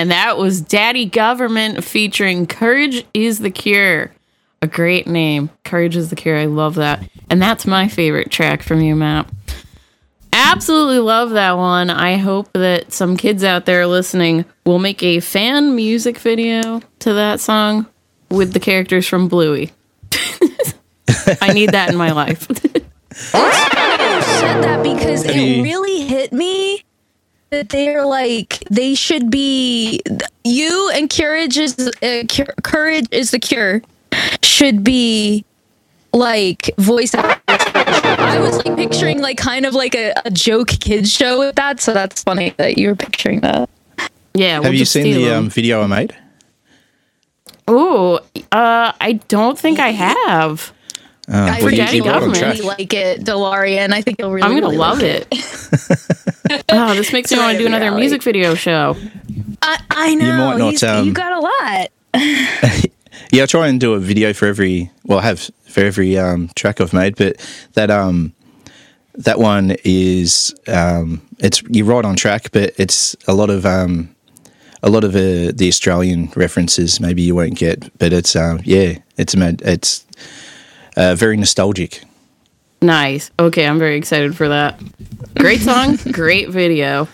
And that was Daddy Government featuring Courage is the Cure. A great name. Courage is the Cure. I love that. And that's my favorite track from you, Matt. Absolutely love that one. I hope that some kids out there listening will make a fan music video to that song with the characters from Bluey. I need that in my life. I said that because it really hit me that they're like, they should be, you and Courage is the Cure should be like voice actors. I was like picturing like kind of like a joke kids show with that, so that's funny that you were picturing that. Yeah. Have you seen the video I made? Oh, I don't think I have. I for think Daddy you'll Government. really like it, Delarian. I think you'll really. I'm gonna really love like it. Oh, this makes me want to do another music video show. I know. You might not. You got a lot. Yeah, I try and do a video for every. Well, I have for every track I've made, but that one is it's you're right on track, but it's a lot of the Australian references maybe you won't get, but it's it's very nostalgic. Nice. Okay, I'm very excited for that. Great song, great video.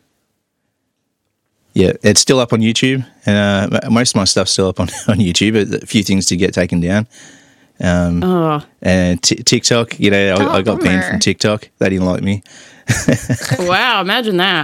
Yeah, it's still up on YouTube, and most of my stuff's still up on YouTube. But a few things to get taken down. And TikTok, I got banned from TikTok. They didn't like me. Wow, imagine that.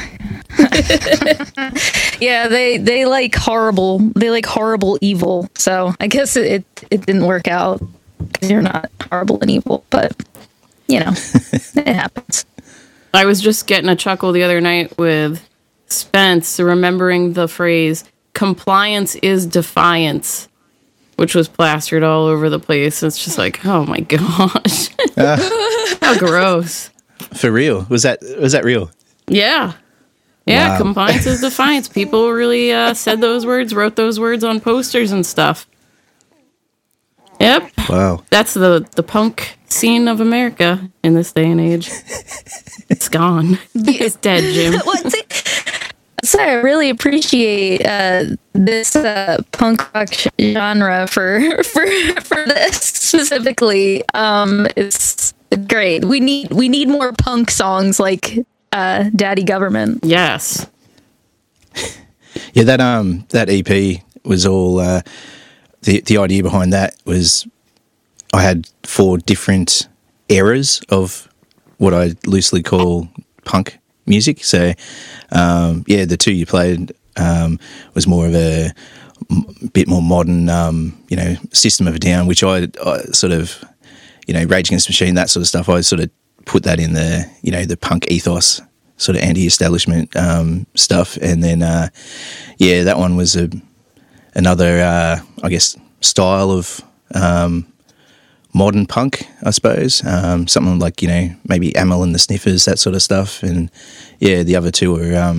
Yeah, they like horrible. They like horrible evil. So I guess it didn't work out because you're not horrible and evil, but it happens. I was just getting a chuckle the other night with Spence remembering the phrase "compliance is defiance," which was plastered all over the place. It's just like, oh my gosh, how gross. For real? Was that real? Yeah. Wow. Compliance is defiance. People really said those words, wrote those words on posters and stuff. Yep. Wow. That's the punk scene of America in this day and age. It's gone. It's dead, Jim. So I really appreciate this punk rock genre for this specifically. It's great. We need more punk songs like Daddy Government. Yes. Yeah, that EP was all the idea behind that was I had 4 different eras of what I loosely call punk music. So the 2 you played was more of a bit more modern, System of a Down, which I sort of, Rage Against the Machine, that sort of stuff. I sort of put that in the punk ethos, sort of anti-establishment stuff. And then, that one was another, I guess, style of modern punk, I suppose. Something like, maybe Amyl and the Sniffers, that sort of stuff. And, the other 2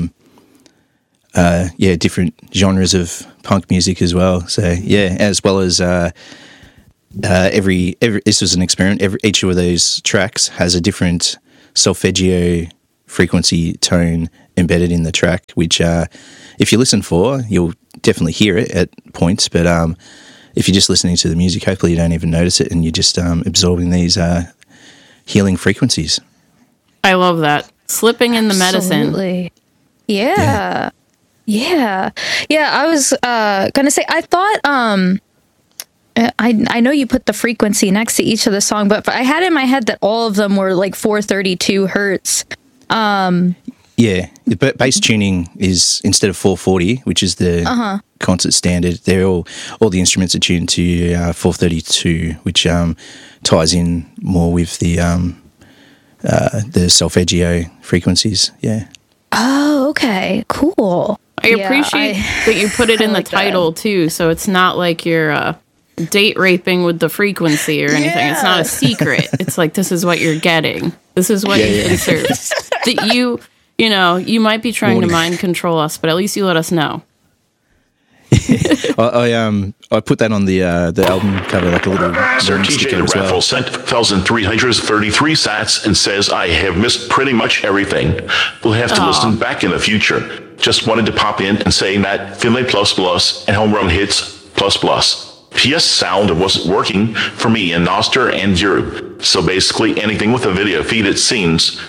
are, different genres of punk music as well. So, as well as every this was an experiment. Each of those tracks has a different solfeggio frequency tone embedded in the track, which if you listen for, you'll definitely hear it at points, but if you're just listening to the music, hopefully you don't even notice it and you're just absorbing these healing frequencies. I love that. Slipping in the medicine. Absolutely. Yeah. I was gonna say, I thought I know you put the frequency next to each of the song, but I had in my head that all of them were like 432 hertz. Yeah, the bass tuning is instead of 440, which is the concert standard. They're all the instruments are tuned to 432, which ties in more with the solfeggio frequencies. Yeah. Oh, okay, cool. I appreciate that you put it in the title too, so it's not like you're date raping with the frequency or anything. Yeah. It's not a secret. It's like, this is what you're getting. This is what you've been served. That you might be trying to mind control us, but at least you let us know. I put that on the album cover, like a little Sir TJ Raffle sent 1,333 sats and says, I have missed pretty much everything. We'll have to listen back in the future. Just wanted to pop in and say that Finlay ++ and Home Run Hits ++. PS sound wasn't working for me in Nostr and Zero. So basically anything with a video feed, it seems.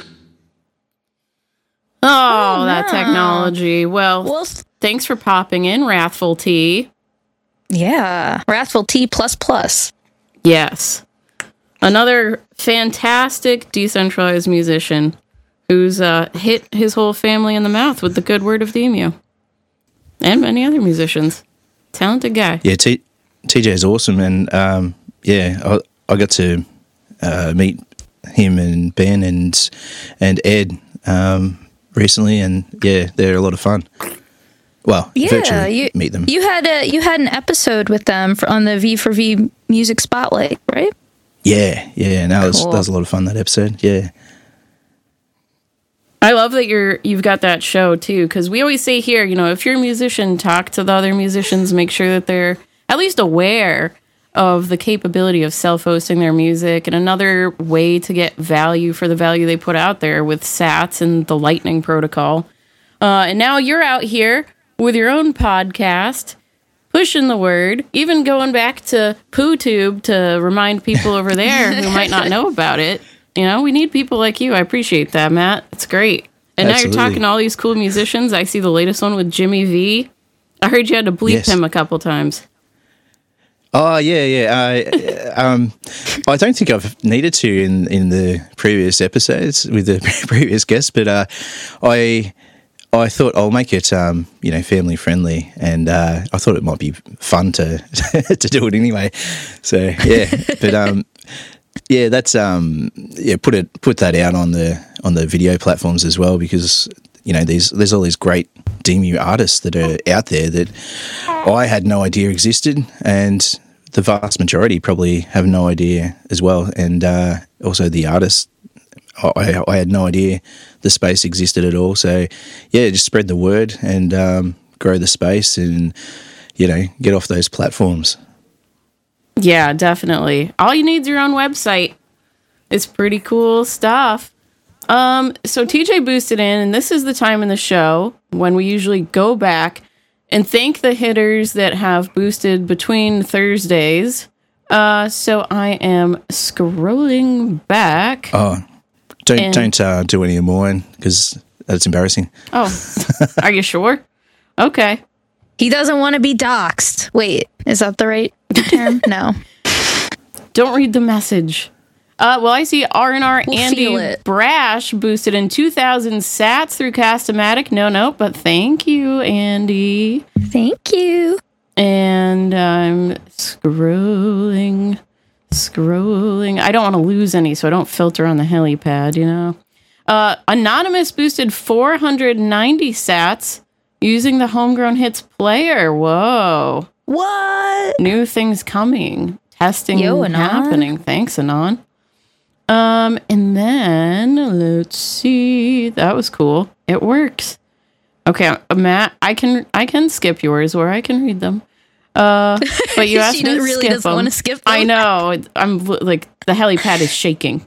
Oh, that technology. Well, thanks for popping in, Wrathful T. Yeah, Wrathful T++. Yes. Another fantastic decentralized musician who's hit his whole family in the mouth with the good word of the emu. And many other musicians. Talented guy. Yeah, TJ is awesome. And I got to meet him and Ben and Ed recently. And yeah, they're a lot of fun. Well, virtually meet them. You had an episode with them on the V4V Music Spotlight, right? Yeah, and that was a lot of fun, that episode. Yeah. I love that you've got that show too, because we always say here, if you're a musician, talk to the other musicians, make sure that they're at least aware of the capability of self-hosting their music, and another way to get value for the value they put out there with Sats and the Lightning Protocol. And now you're out here with your own podcast, pushing the word, even going back to PooTube to remind people over there who might not know about it. We need people like you. I appreciate that, Matt. It's great. And Now you're talking to all these cool musicians. I see the latest one with Jimmy V. I heard you had to bleep him a couple times. Oh, yeah. I don't think I've needed to in the previous episodes with the previous guests, but I thought I'll make it, family friendly, and I thought it might be fun to to do it anyway. So yeah, but yeah, that's put that out on the video platforms as well, because there's all these great DEMU artists that are out there that I had no idea existed, and the vast majority probably have no idea as well, and also the artists. I had no idea the space existed at all. So, yeah, just spread the word and grow the space and, get off those platforms. Yeah, definitely. All you need is your own website. It's pretty cool stuff. So TJ boosted in, and this is the time in the show when we usually go back and thank the hitters that have boosted between Thursdays. So I am scrolling back. Oh, don't do any more, because that's embarrassing. Oh, are you sure? Okay. He doesn't want to be doxxed. Wait, is that the right term? No. Don't read the message. Well, I see R&R Andy Brash boosted in 2,000 sats through Cast-O-Matic. No, but thank you, Andy. Thank you. And I'm scrolling. I don't want to lose any, so I don't filter on the helipad, Anonymous boosted 490 sats using the Homegrown Hits player. Whoa. What? New things coming. Testing happening. Thanks, Anon. And then, let's see. That was cool. It works. Okay, Matt, I can skip yours, or I can read them. But you asked me to really skip them. Want to skip them. I know. I'm like, the helipad is shaking.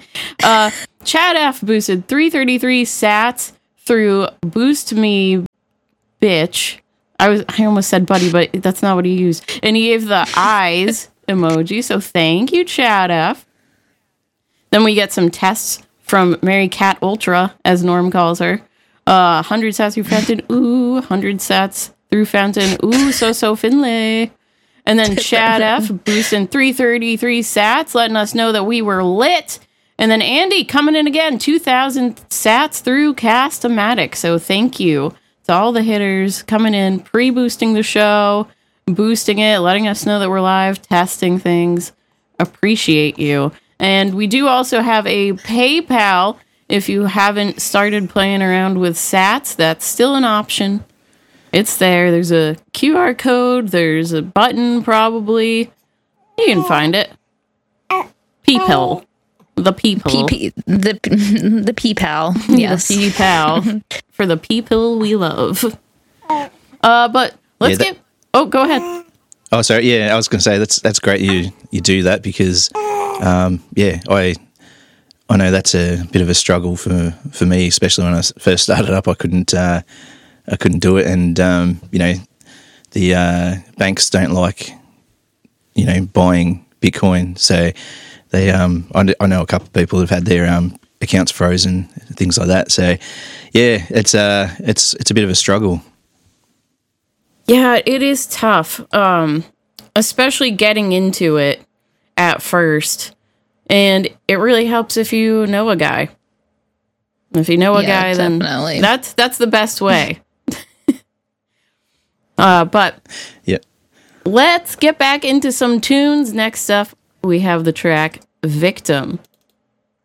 Chad F boosted 333 sats through Boost Me Bitch. I almost said buddy, but that's not what he used. And he gave the eyes emoji. So thank you, Chad F. Then we get some tests from Mary Cat Ultra, as Norm calls her. 100 sats through Fountain. Ooh, 100 sats through Fountain. Ooh, so Finlay. And then Chad F boosting 333 sats, letting us know that we were lit. And then Andy coming in again, 2,000 sats through Cast-O-Matic. So thank you to all the hitters coming in, pre-boosting the show, boosting it, letting us know that we're live, testing things. Appreciate you. And we do also have a PayPal. If you haven't started playing around with sats, that's still an option. It's there. There's a QR code. There's a button, probably. You can find it. People. The people. The P-Pal. Yes. The P-Pal. For the people we love. But let's get... Oh, go ahead. Oh, sorry. Yeah, I was going to say, that's great you do that, because, I know that's a bit of a struggle for me, especially when I first started up. I couldn't I couldn't do it, and the banks don't like buying Bitcoin, so they I know a couple of people who've had their accounts frozen, things like that. So yeah, it's a bit of a struggle. Yeah, it is tough, especially getting into it at first. And it really helps if you know a guy. If you know a guy, definitely. then that's the best way. But yeah, let's get back into some tunes. Next up, we have the track Victim.